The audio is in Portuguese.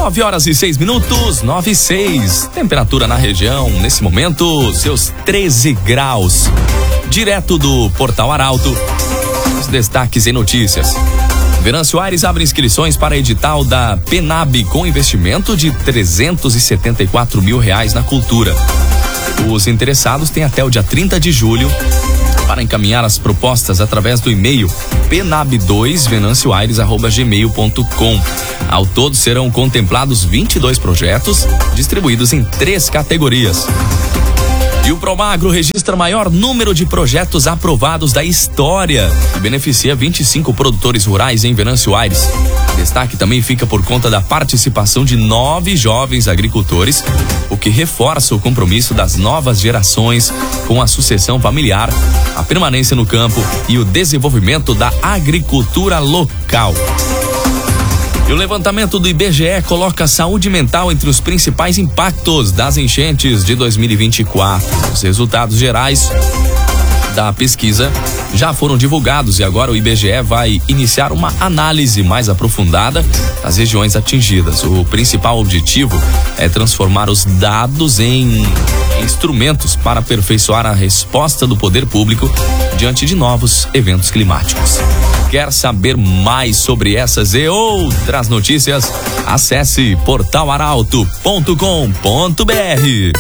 9h06, 9h06. Temperatura na região, nesse momento, seus 13 graus. Direto do Portal Arauto, os destaques e notícias. Venâncio Aires abre inscrições para edital da PENAB com investimento de R$374 mil na cultura. Os interessados têm até o dia 30 de julho para encaminhar as propostas através do e-mail penab2venancioaires@gmail.com. Ao todo serão contemplados 22 projetos distribuídos em 3 categorias. E o Promagro registra maior número de projetos aprovados da história e beneficia 25 produtores rurais em Venâncio Aires. Destaque também fica por conta da participação de 9 jovens agricultores, o que reforça o compromisso das novas gerações com a sucessão familiar, a permanência no campo e o desenvolvimento da agricultura local. E o levantamento do IBGE coloca a saúde mental entre os principais impactos das enchentes de 2024. Os resultados gerais da pesquisa já foram divulgados e agora o IBGE vai iniciar uma análise mais aprofundada das regiões atingidas. O principal objetivo é transformar os dados em instrumentos para aperfeiçoar a resposta do poder público diante de novos eventos climáticos. Quer saber mais sobre essas e outras notícias? Acesse portalarauto.com.br.